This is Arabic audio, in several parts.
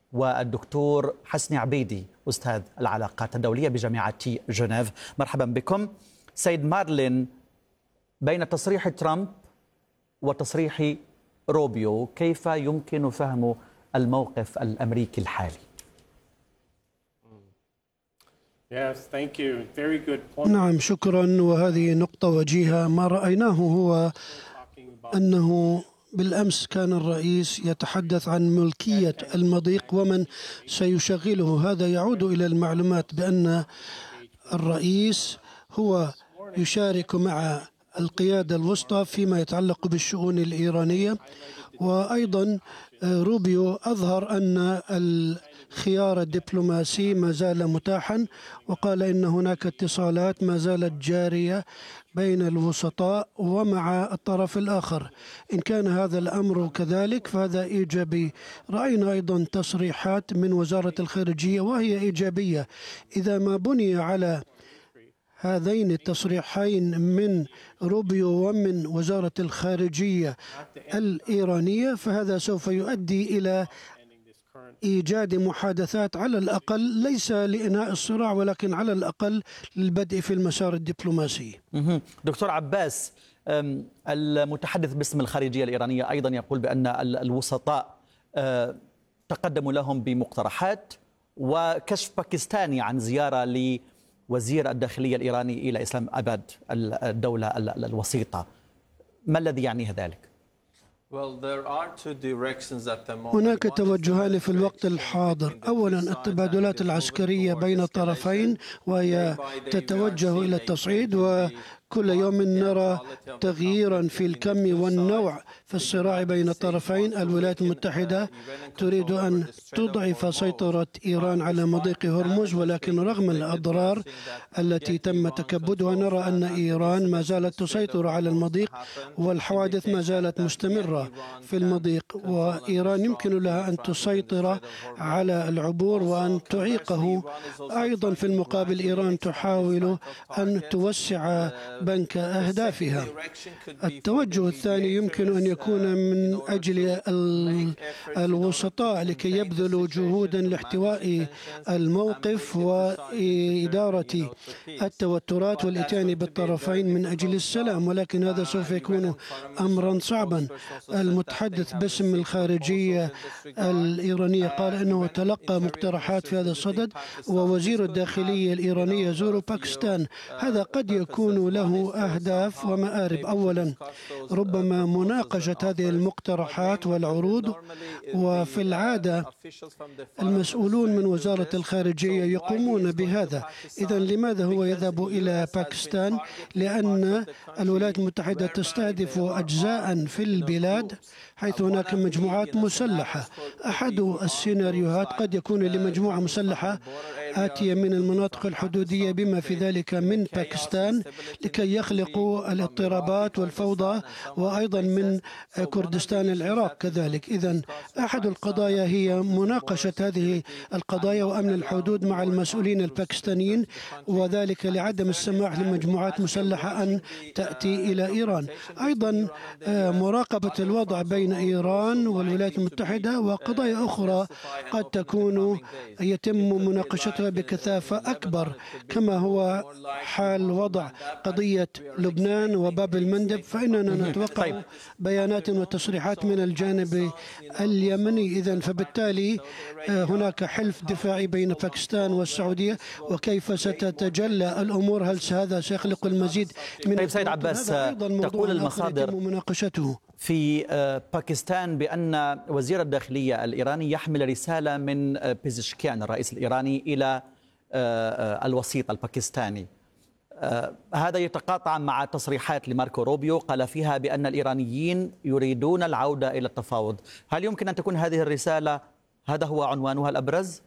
والدكتور حسني عبيدي أستاذ العلاقات الدولية بجامعة جنيف. مرحبا بكم. سيد مارلين، بين تصريح ترامب وتصريح روبيو كيف يمكن فهم الموقف الأمريكي الحالي؟ نعم، شكرا، وهذه نقطة وجيهة. ما رأيناه هو أنه بالأمس كان الرئيس يتحدث عن ملكية المضيق ومن سيشغله. هذا يعود إلى المعلومات بأن الرئيس هو يشارك مع القيادة الوسطى فيما يتعلق بالشؤون الإيرانية. وأيضا روبيو أظهر أن الخيار الدبلوماسي ما زال متاحا، وقال إن هناك اتصالات ما زالت جارية بين الوسطاء ومع الطرف الآخر. إن كان هذا الأمر كذلك فهذا إيجابي. رأينا أيضا تصريحات من وزارة الخارجية وهي إيجابية. إذا ما بني على هذين التصريحين من روبيو ومن وزارة الخارجية الإيرانية فهذا سوف يؤدي إلى إيجاد محادثات، على الأقل ليس لإنهاء الصراع ولكن على الأقل للبدء في المسار الدبلوماسي. دكتور عباس، المتحدث باسم الخارجية الإيرانية أيضا يقول بأن الوسطاء تقدموا لهم بمقترحات، وكشف باكستاني عن زيارة لوزير الداخلية الإيراني إلى إسلام أباد الدولة الوسيطة. ما الذي يعنيه ذلك؟ هناك توجهان في الوقت الحاضر. أولا التبادلات العسكرية بين الطرفين وهي تتوجه إلى التصعيد، وكل يوم نرى تغييرا في الكم والنوع في الصراع بين الطرفين. الولايات المتحدة تريد أن تضعف سيطرة إيران على مضيق هرمز، ولكن رغم الأضرار التي تم تكبدها نرى أن إيران ما زالت تسيطر على المضيق والحوادث ما زالت مستمرة في المضيق، وإيران يمكن لها أن تسيطر على العبور وأن تعيقه. أيضا في المقابل إيران تحاول أن توسع بنك أهدافها. التوجه الثاني يمكن أن يكون من أجل الوسطاء لكي يبذلوا جهودا لاحتواء الموقف وإدارة التوترات والإتيان بالطرفين من أجل السلام، ولكن هذا سوف يكون أمرا صعبا. المتحدث باسم الخارجية الإيرانية قال أنه تلقى مقترحات في هذا الصدد، ووزير الداخلية الإيراني يزور باكستان. هذا قد يكون له أهداف ومآرب. أولا ربما مناقشة هذه المقترحات والعروض، وفي العادة المسؤولون من وزارة الخارجية يقومون بهذا. إذا لماذا هو يذهب إلى باكستان؟ لأن الولايات المتحدة تستهدف أجزاء في البلاد حيث هناك مجموعات مسلحة. أحد السيناريوهات قد يكون لمجموعة مسلحة آتية من المناطق الحدودية بما في ذلك من باكستان لكي يخلقوا الاضطرابات والفوضى، وأيضا من كردستان العراق كذلك. إذن أحد القضايا هي مناقشة هذه القضايا وأمن الحدود مع المسؤولين الباكستانيين، وذلك لعدم السماح لمجموعات مسلحة أن تأتي إلى إيران. أيضا مراقبة الوضع بين إيران والولايات المتحدة وقضايا أخرى قد تكون يتم مناقشتها بكثافة أكبر، كما هو حال وضع قضية لبنان وباب المندب، فإننا نتوقع بيانات وتصريحات من الجانب اليمني. إذن فبالتالي هناك حلف دفاعي بين باكستان والسعودية، وكيف ستتجلى الأمور؟ هل هذا سيخلق المزيد من طيب سيد عباس، تقول المصادر مناقشته في باكستان بأن وزير الداخلية الإيراني يحمل رسالة من بيزشكيان الرئيس الإيراني إلى الوسيط الباكستاني. هذا يتقاطع مع تصريحات لماركو روبيو قال فيها بأن الإيرانيين يريدون العودة إلى التفاوض. هل يمكن أن تكون هذه الرسالة هذا هو عنوانها الأبرز؟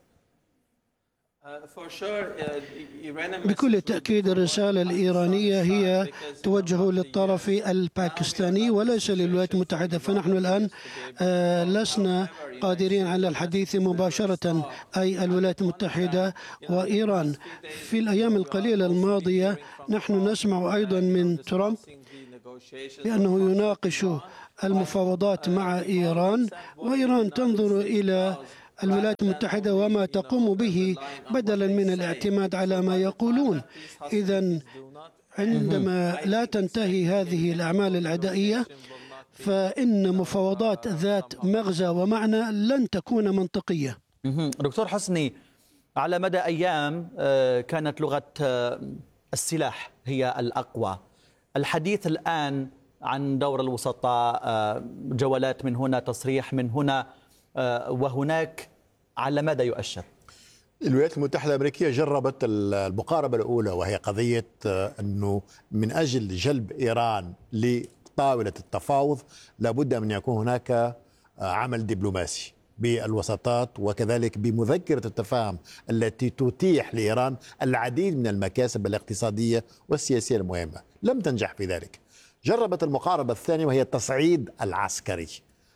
بكل تأكيد الرسالة الإيرانية هي توجه للطرف الباكستاني وليس للولايات المتحدة. فنحن الآن لسنا قادرين على الحديث مباشرة، أي الولايات المتحدة وإيران. في الأيام القليلة الماضية نحن نسمع أيضا من ترامب بأنه يناقش المفاوضات مع إيران، وإيران تنظر إلى الولايات المتحدة وما تقوم به بدلا من الاعتماد على ما يقولون. إذن عندما لا تنتهي هذه الأعمال العدائية فإن مفاوضات ذات مغزى ومعنى لن تكون منطقية. دكتور حسني، على مدى أيام كانت لغة السلاح هي الأقوى. الحديث الآن عن دور الوسطاء، جولات من هنا، تصريح من هنا وهناك، على ماذا يؤشر؟ الولايات المتحدة الأمريكية جربت المقاربة الأولى، وهي قضية أنه من أجل جلب إيران لطاولة التفاوض لابد من يكون هناك عمل دبلوماسي بالوساطات، وكذلك بمذكرة التفاهم التي تتيح لإيران العديد من المكاسب الاقتصادية والسياسية المهمة. لم تنجح في ذلك. جربت المقاربة الثانية وهي التصعيد العسكري،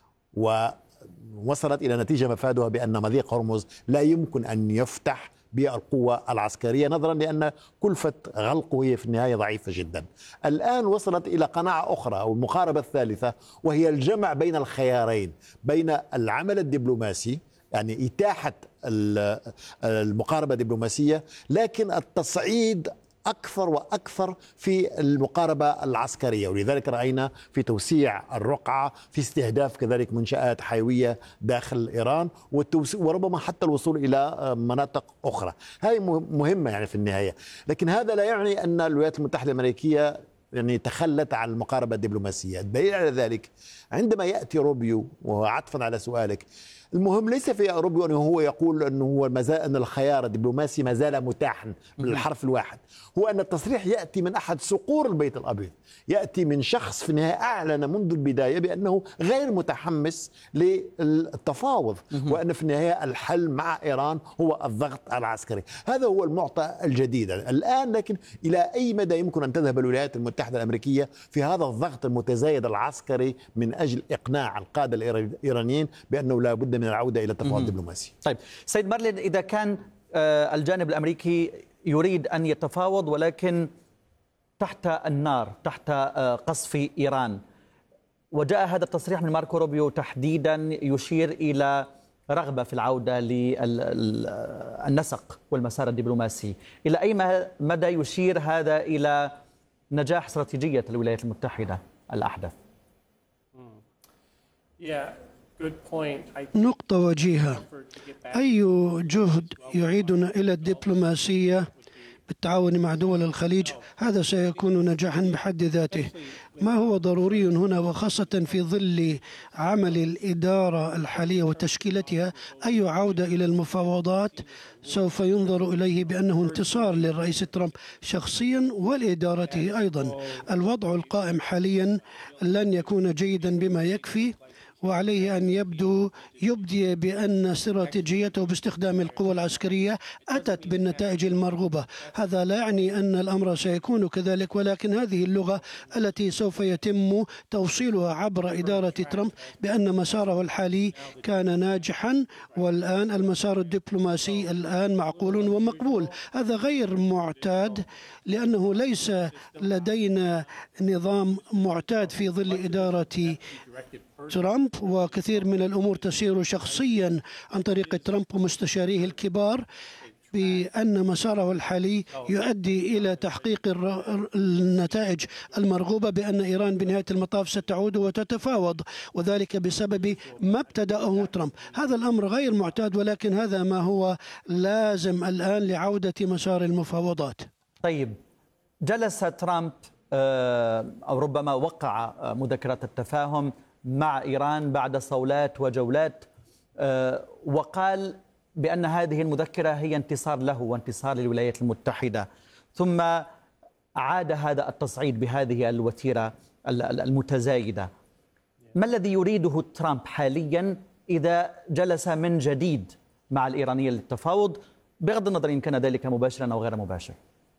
ووصلت إلى نتيجة مفادها بأن مضيق هرمز لا يمكن أن يفتح بالقوة العسكرية نظرا لأن كلفة غلقه هي في النهاية ضعيفة جدا. الآن وصلت إلى قناعة أخرى أو المقاربة الثالثة، وهي الجمع بين الخيارين، بين العمل الدبلوماسي يعني إتاحة المقاربة الدبلوماسية، لكن التصعيد أكثر وأكثر في المقاربة العسكرية. ولذلك رأينا في توسيع الرقعة، في استهداف كذلك منشآت حيوية داخل إيران، وربما حتى الوصول إلى مناطق أخرى. هذه مهمة يعني في النهاية، لكن هذا لا يعني أن الولايات المتحدة الأمريكية يعني تخلت عن المقاربة الدبلوماسية. الدليل على ذلك عندما يأتي روبيو، وعطفا على سؤالك، المهم ليس في روبيو أنه هو يقول أنه هو أن الخيار الدبلوماسي ما زال متاحا بالحرف الواحد، هو أن التصريح يأتي من أحد صقور البيت الأبيض، يأتي من شخص في النهاية أعلن منذ البداية بأنه غير متحمس للتفاوض، وأن في النهاية الحل مع إيران هو الضغط العسكري. هذا هو المعطى الجديد الآن. لكن إلى أي مدى يمكن أن تذهب الولايات المتحدة الأمريكية في هذا الضغط المتزايد العسكري من أجل إقناع القادة الإيرانيين بأنه لا بد من العودة إلى التفاوض الدبلوماسي؟ طيب سيد مارلين، إذا كان الجانب الأمريكي يريد أن يتفاوض ولكن تحت النار، تحت قصف إيران، وجاء هذا التصريح من ماركو روبيو تحديدا يشير إلى رغبة في العودة للنسق والمسار الدبلوماسي، إلى أي مدى يشير هذا إلى نجاح استراتيجية الولايات المتحدة الأحدث؟ نقطة وجيهة. أي جهد يعيدنا إلى الدبلوماسية بالتعاون مع دول الخليج هذا سيكون نجاحا بحد ذاته. ما هو ضروري هنا وخاصة في ظل عمل الإدارة الحالية وتشكيلتها، أي عودة إلى المفاوضات سوف ينظر إليه بأنه انتصار للرئيس ترامب شخصيا ولإدارته أيضا. الوضع القائم حاليا لن يكون جيدا بما يكفي، وعليه أن يبدي بأن استراتيجيته باستخدام القوى العسكرية أتت بالنتائج المرغوبة. هذا لا يعني أن الأمر سيكون كذلك، ولكن هذه اللغة التي سوف يتم توصيلها عبر إدارة ترامب بأن مساره الحالي كان ناجحا، والآن المسار الدبلوماسي الآن معقول ومقبول. هذا غير معتاد لأنه ليس لدينا نظام معتاد في ظل إدارة ترامب، وكثير من الأمور تسير شخصيا عن طريق ترامب ومستشاريه الكبار، بأن مساره الحالي يؤدي إلى تحقيق النتائج المرغوبة بأن إيران بنهاية المطاف ستعود وتتفاوض، وذلك بسبب ما ابتدأه ترامب. هذا الأمر غير معتاد، ولكن هذا ما هو لازم الآن لعودة مسار المفاوضات. طيب، جلس ترامب أو ربما وقع مذكرات التفاهم مع إيران بعد صولات وجولات، وقال بأن هذه المذكرة هي انتصار له وانتصار للولايات المتحدة، ثم عاد هذا التصعيد بهذه الوتيرة المتزايدة. ما الذي يريده ترامب حاليا إذا جلس من جديد مع الإيرانيين للتفاوض، بغض النظر إن كان ذلك مباشرا أو غير مباشر؟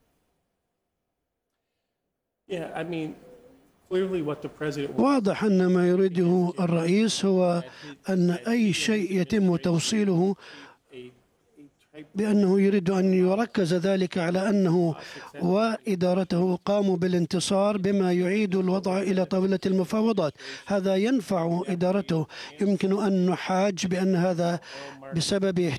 واضح أن ما يريده الرئيس هو أن أي شيء يتم توصيله بأنه يريد أن يركز ذلك على أنه وإدارته قاموا بالانتصار بما يعيد الوضع إلى طاولة المفاوضات. هذا ينفع إدارته. يمكن أن نحاج بأن هذا بسبب